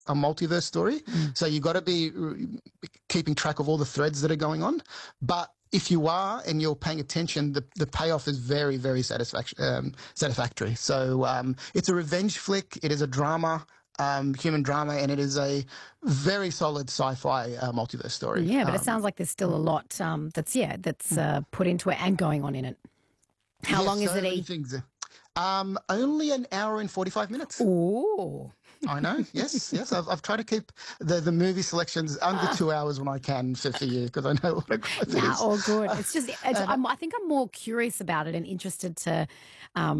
a multiverse story. Mm. So you've got to be keeping track of all the threads that are going on. But if you are and you're paying attention, the payoff is very, very satisfactory. So it's a revenge flick. It is a drama, human drama, and it is a very solid sci-fi multiverse story. Yeah, but it sounds like there's still a lot that's put into it and going on in it. How long is it? Many things. Only an hour and 45 minutes. Ooh. I know. Yes. I've tried to keep the movie selections under 2 hours when I can for you, because I know what a growth it is. All good. It's just, I think I'm more curious about it and interested to